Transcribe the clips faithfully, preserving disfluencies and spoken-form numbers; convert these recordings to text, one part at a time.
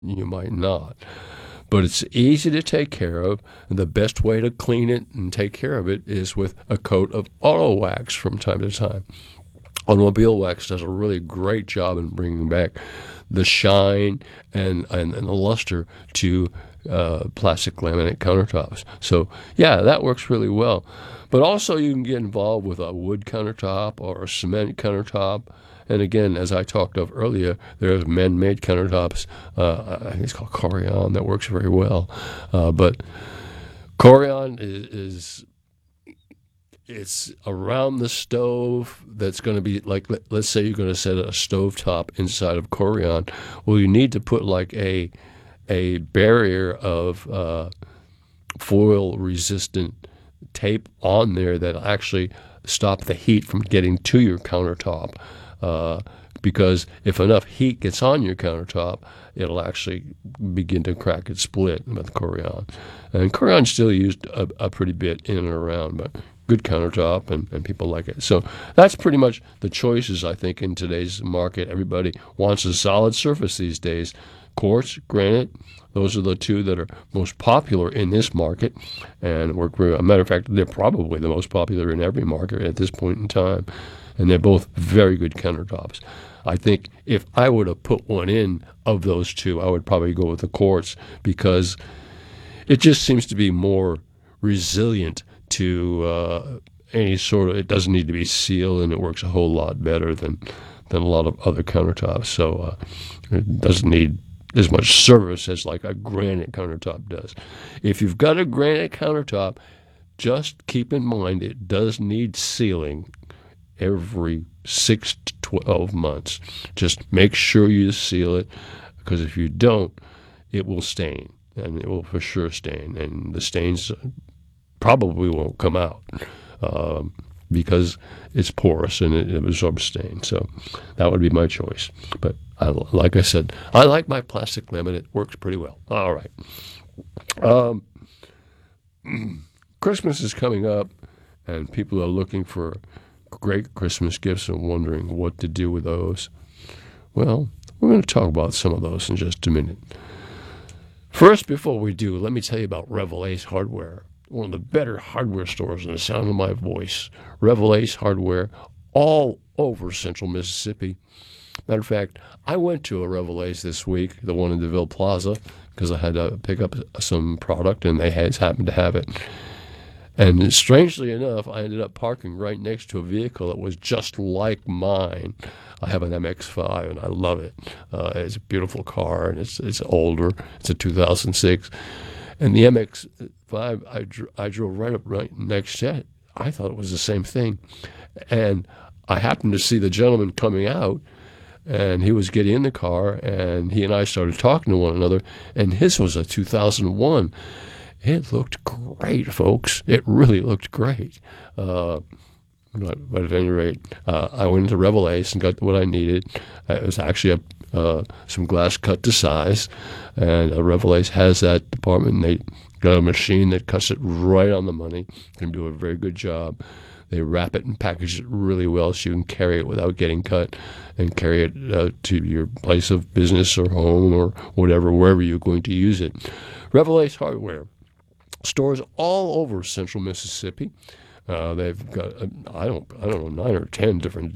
you might not. But it's easy to take care of, and the best way to clean it and take care of it is with a coat of auto wax from time to time. Automobile wax does a really great job in bringing back the shine and, and, and the luster to uh, plastic laminate countertops. So, yeah, that works really well. But also, you can get involved with a wood countertop or a cement countertop. And again, as I talked of earlier, there's man-made countertops. Uh, I think it's called Corian that works very well. Uh, but Corian is, is it's around the stove that's going to be like, let, let's say you're going to set a stovetop inside of Corian. Well, you need to put like a a barrier of uh, foil-resistant tape on there that actually stop the heat from getting to your countertop. Uh, because if enough heat gets on your countertop, it'll actually begin to crack and split with Corian. And Corion's still used a, a pretty bit in and around, but good countertop, and, and people like it. So that's pretty much the choices, I think, in today's market. Everybody wants a solid surface these days. Quartz, granite, those are the two that are most popular in this market. And work very, a matter of fact, they're probably the most popular in every market at this point in time. And they're both very good countertops. I think if I were to put one in of those two, I would probably go with the quartz because it just seems to be more resilient to uh, any sort of, it doesn't need to be sealed, and it works a whole lot better than, than a lot of other countertops. So uh, it doesn't need as much service as like a granite countertop does. If you've got a granite countertop, just keep in mind it does need sealing every six to twelve months. Just make sure you seal it, because if you don't, it will stain, and it will for sure stain, and the stains probably won't come out um, because it's porous and it, it absorbs stain. So that would be my choice. But I, like I said, I like my plastic laminate. It works pretty well. All right. Um, Christmas is coming up, and people are looking for great Christmas gifts and wondering what to do with those. Well, we're going to talk about some of those in just a minute. First, before we do, let me tell you about Revel Ace Hardware, one of the better hardware stores in the sound of my voice. Revel Ace Hardware, all over Central Mississippi. Matter of fact, I went to a Revel Ace this week, the one in DeVille Plaza, because I had to pick up some product, and they had, happened to have it. And strangely enough, I ended up parking right next to a vehicle that was just like mine. I have an M X five, and I love it. Uh, it's a beautiful car, and it's it's older. It's a two thousand six. And the M X five, I, dr- I drove right up right next to it. I thought it was the same thing. And I happened to see the gentleman coming out, and he was getting in the car, and he and I started talking to one another, and his was a two thousand one. It looked great, folks. It really looked great. Uh, but, but at any rate, uh, I went into Revel Ace and got what I needed. Uh, it was actually a, uh, some glass cut to size, and uh, Revel Ace has that department. They got a machine that cuts it right on the money. Can do a very good job. They wrap it and package it really well so you can carry it without getting cut, and carry it uh, to your place of business or home or whatever, wherever you're going to use it. Revel Ace Hardware. Stores all over Central Mississippi. Uh, they've got uh, I don't I don't know nine or ten different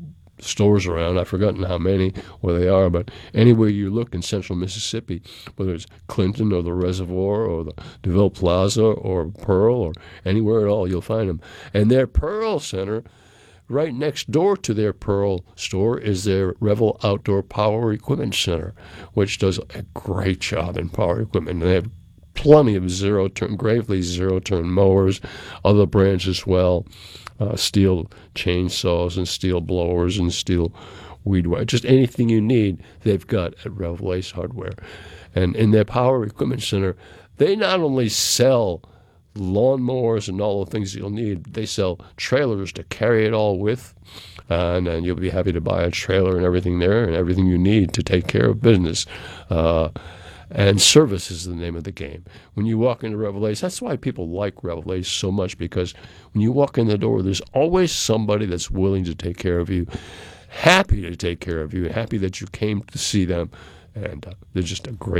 stores around. I've forgotten how many where they are, but anywhere you look in Central Mississippi, whether it's Clinton or the Reservoir or the DeVille Plaza or Pearl or anywhere at all, you'll find them. And their Pearl Center, right next door to their Pearl store, is their Revel Outdoor Power Equipment Center, which does a great job in power equipment. And they have plenty of zero-turn, Gravely zero-turn mowers, other brands as well, uh, steel chainsaws and steel blowers and steel weed whacker. Just anything you need, they've got at Revel Ace Hardware. And in their Power Equipment Center, they not only sell lawnmowers and all the things you'll need, they sell trailers to carry it all with, and, and you'll be happy to buy a trailer and everything there and everything you need to take care of business. Uh, And service is the name of the game. When you walk into Revel Ace, that's why people like Revel Ace so much, because when you walk in the door, there's always somebody that's willing to take care of you, happy to take care of you, happy that you came to see them, and uh, they're just a great